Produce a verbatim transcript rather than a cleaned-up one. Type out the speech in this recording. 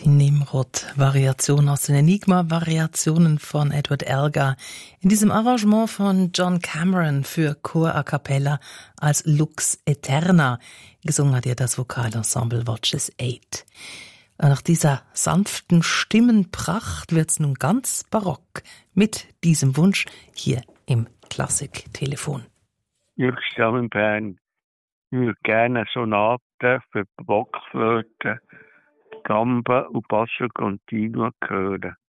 Die Nimrod-Variation aus den Enigma-Variationen von Edward Elgar in diesem Arrangement von John Cameron für Chor a cappella als Lux Aeterna. Gesungen hat ihr das Vokalensemble Watches Eight. Nach dieser sanften Stimmenpracht wird's nun ganz barock mit diesem Wunsch hier im Klassik-Telefon. Jürg Stammenbein, ich würde gerne Sonate für Blockflöte, Gamba und Basso Continuo hören.